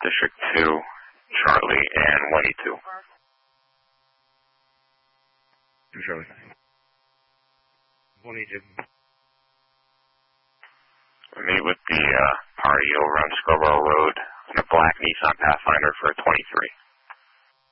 District 2, Charlie, and 182. Charlie. 182. Meet with the party over on Scarborough Road in a black Nissan Pathfinder for 23.